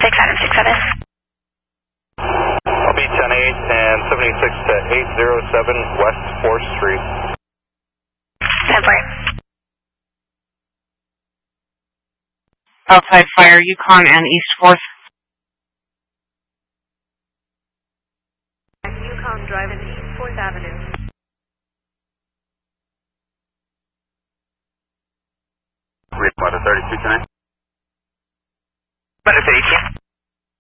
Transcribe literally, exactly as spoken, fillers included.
six seven six seven. I'll be ten eight and seventy-six to eight oh seven West fourth Street. ten four. Outside Fire, Yukon and East fourth. Yukon Drive and East fourth Avenue. Read about a thirty-two tonight.